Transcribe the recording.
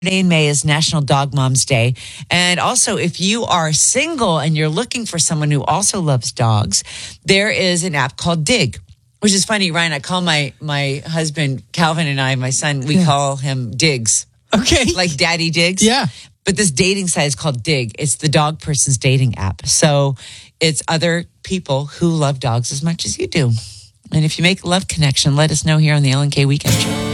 in May is National Dog Moms Day. And also, if you are single and you're looking for someone who also loves dogs, there is an app called Dig, which is funny, Ryan. I call my husband, Calvin, and my son, we call him Diggs. Okay. Like Daddy Diggs. Yeah. But this dating site is called Dig. It's the dog person's dating app. So it's other people who love dogs as much as you do. And if you make a love connection, let us know here on the Ellen K Weekend Show.